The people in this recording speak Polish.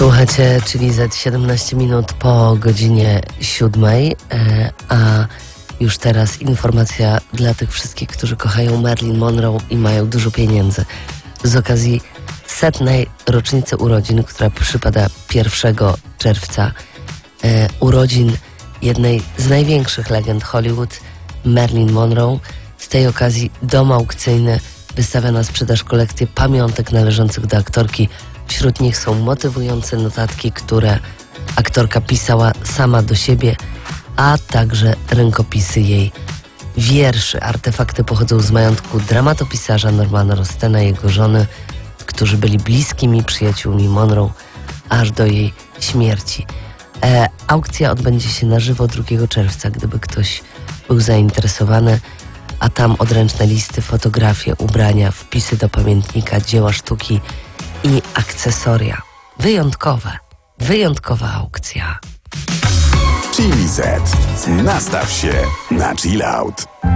Słuchajcie, czyli za 17 minut po godzinie 7, a już teraz informacja dla tych wszystkich, którzy kochają Marilyn Monroe i mają dużo pieniędzy. Z okazji 100. rocznicy urodzin, która przypada 1 czerwca, urodzin jednej z największych legend Hollywood, Marilyn Monroe. Z tej okazji dom aukcyjny wystawia na sprzedaż kolekcję pamiątek należących do aktorki. Wśród nich są motywujące notatki, które aktorka pisała sama do siebie, a także rękopisy jej wierszy. Artefakty pochodzą z majątku dramatopisarza Normana Rostena i jego żony, którzy byli bliskimi przyjaciółmi Monroe aż do jej śmierci. Aukcja odbędzie się na żywo 2 czerwca, gdyby ktoś był zainteresowany, a tam odręczne listy, fotografie, ubrania, wpisy do pamiętnika, dzieła sztuki i akcesoria. Wyjątkowa aukcja. Chili Z. Nastaw się na chill out.